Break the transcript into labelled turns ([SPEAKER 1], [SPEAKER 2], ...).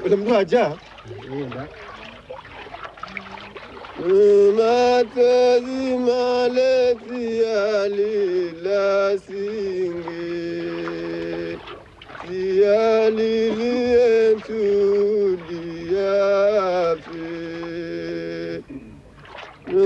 [SPEAKER 1] mtu haja
[SPEAKER 2] Nenda.
[SPEAKER 1] Matozi maleti alila singe Sialili entu